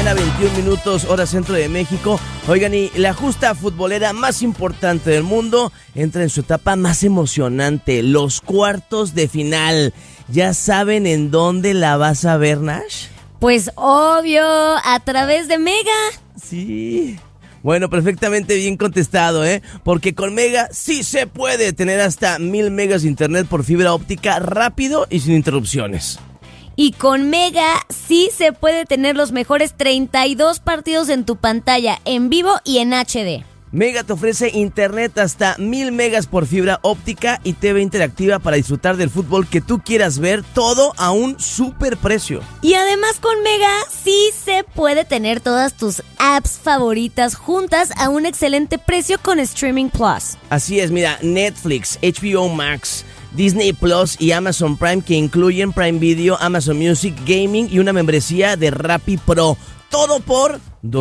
mañana, 21 minutos, hora centro de México. Oigan, y la justa futbolera más importante del mundo entra en su etapa más emocionante, los cuartos de final. ¿Ya saben en dónde la vas a ver, Nash? Pues obvio, a través de Mega. Sí. Bueno, perfectamente bien contestado, porque con Mega sí se puede tener hasta 1000 megas de internet por fibra óptica rápido y sin interrupciones. Y con Mega sí se puede tener los mejores 32 partidos en tu pantalla, en vivo y en HD. Mega te ofrece internet hasta 1000 megas por fibra óptica y TV interactiva para disfrutar del fútbol que tú quieras ver, todo a un super precio. Y además con Mega sí se puede tener todas tus apps favoritas juntas a un excelente precio con Streaming Plus. Así es, mira, Netflix, HBO Max, Disney Plus y Amazon Prime, que incluyen Prime Video, Amazon Music, Gaming y una membresía de Rappi Pro. Todo por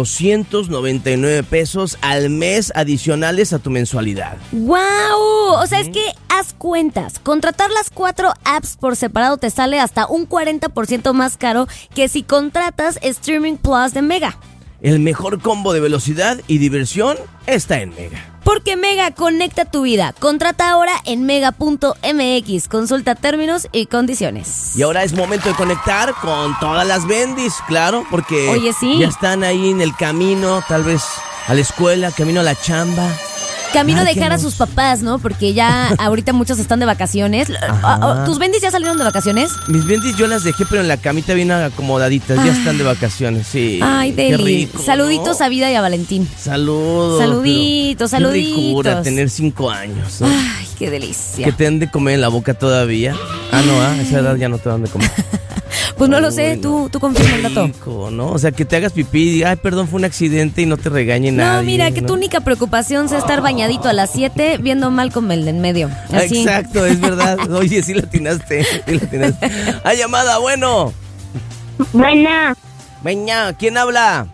299 pesos al mes adicionales a tu mensualidad. ¡Wow! O sea, es que haz cuentas. Contratar las 4 apps por separado te sale hasta un 40% más caro que si contratas Streaming Plus de Mega. El mejor combo de velocidad y diversión está en Mega. Porque Mega conecta tu vida. Contrata ahora en mega.mx. Consulta términos y condiciones. Y ahora es momento de conectar con todas las bendis, claro, porque oye, ¿sí? Ya están ahí en el camino, tal vez a la escuela, camino a la chamba. Camino a dejar a sus papás, ¿no? Porque ya ahorita muchos están de vacaciones. ¿Tus bendis ya salieron de vacaciones? Mis bendis yo las dejé, pero en la camita bien acomodaditas. Ya están de vacaciones, sí. Ay, Deli. Qué rico, saluditos, ¿no? A Vida y a Valentín. Saludos. Saluditos. Qué ricura tener 5 años, ¿no? Ay, qué delicia. Que te han de comer en la boca todavía. A esa edad ya no te dan de comer. Pues no lo sé, tú confirma el dato. Rico, ¿no? O sea, que te hagas pipí y digas, ay, perdón, fue un accidente y no te regañe nadie. No, mira, que tu única preocupación sea estar bañadito a las 7 viendo Malcolm el de en medio. Así. Exacto, es verdad. Oye, sí la atinaste. ¡Hay llamada, bueno! Bueno. Veña, ¿quién habla?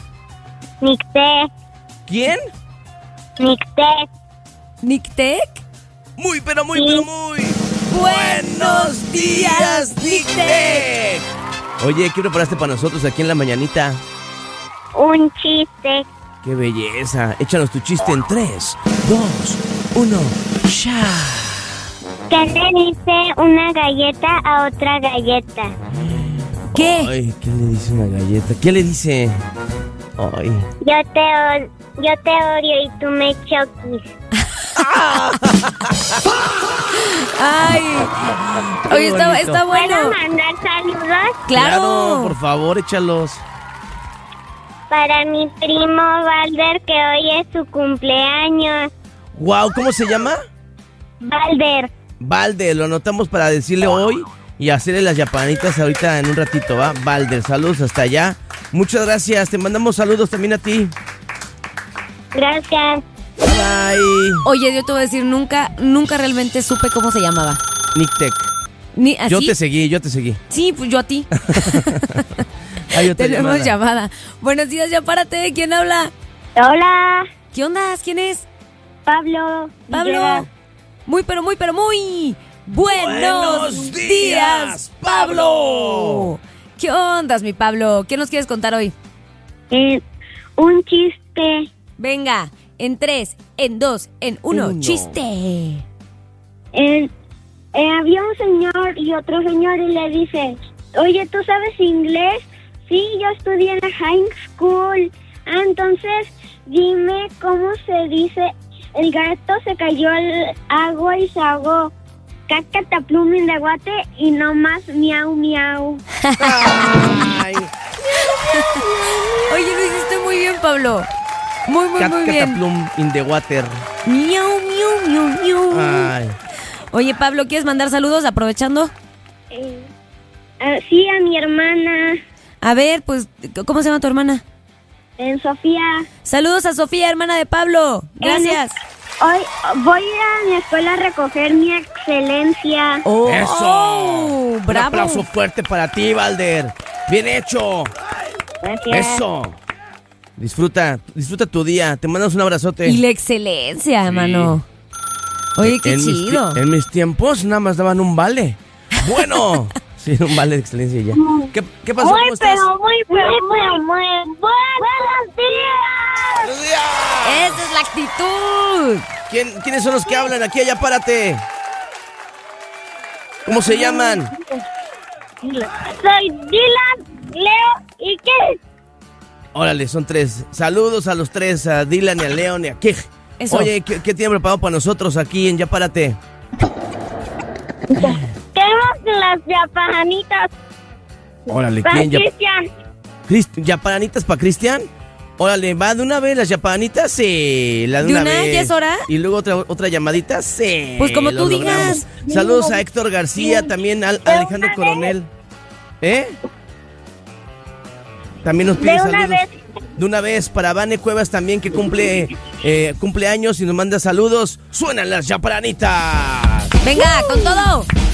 Nictec. ¿Quién? Nictec. ¿Nictec? Muy. ¡Buenos días, Nictec! Oye, ¿qué preparaste para nosotros aquí en la mañanita? Un chiste. ¡Qué belleza! Échanos tu chiste en 3, 2, 1, ¡ya! ¿Qué le dice una galleta a otra galleta? ¿Qué? Ay, ¿qué le dice una galleta? ¿Qué le dice? Ay. Yo te odio y tú me choquis. Ay. Oye, está bueno. ¿Puedo mandar saludos? Claro, por favor, échalos. Para mi primo Balder, que hoy es su cumpleaños. Wow, ¿cómo se llama? Balder. Balder, lo anotamos para decirle hoy y hacerle las yapanitas ahorita en un ratito, ¿va? Balder, saludos hasta allá. Muchas gracias, te mandamos saludos también a ti. Gracias. Bye. Oye, yo te voy a decir, nunca realmente supe cómo se llamaba. Nictec. ¿Así? Yo te seguí. Sí, pues yo a ti. Hay otra Tenemos llamada. Buenos días, ya párate. ¿Quién habla? Hola. ¿Qué onda? ¿Quién es? Pablo. Muy. Buenos días, Pablo. ¿Qué ondas, mi Pablo? ¿Qué nos quieres contar hoy? Un chiste. Venga, en 3, en 2, en 1, chiste. Había un señor y otro señor y le dice, oye, ¿tú sabes inglés? Sí, yo estudié en la high school. Entonces, dime cómo se dice, el gato se cayó al agua y se ahogó. Cacataplum de guate y no más miau miau. Ay. Oye, lo hiciste muy bien, Pablo. Muy bien. Cataplum in the water. Miau. Ay. Oye, Pablo, ¿quieres mandar saludos aprovechando? Sí, a mi hermana. A ver, pues, ¿cómo se llama tu hermana? Sofía. Saludos a Sofía, hermana de Pablo. Gracias. Hoy voy a ir a mi escuela a recoger mi excelencia. ¡Eso! ¡Bravo! Un aplauso fuerte para ti, Balder. ¡Bien hecho! Gracias. ¡Eso! Disfruta tu día. Te mandamos un abrazote. Y la excelencia, hermano. Oye, qué chido. En mis tiempos nada más daban un vale. Bueno. Sí, un vale de excelencia ya. ¿Qué pasó? ¿Cómo estás? Muy ¿Quiénes son los que hablan? Aquí, allá, párate. ¿Cómo se llaman? Soy Dylan, Leo y Kej. Órale, son 3. Saludos a los 3, a Dylan y a Leon y a Kej. Eso. Oye, ¿qué tienen preparado para nosotros aquí en Ya Párate? Tenemos las yapanitas Órale, para ¿quién? Cristian. ¿Yapanitas para Cristian? Órale, ¿va de una vez las yapanitas? Sí, la de ¿De una una? vez. ¿Ya es hora? Y luego otra llamadita, sí. Pues como lo tú logramos. digas. Saludos a Héctor García, también a Alejandro Coronel. ¿Eh? También nos pide De una saludos. vez. De una vez para Vane Cuevas también, que cumple años y nos manda saludos. Suenan las yapanitas. Venga, con todo.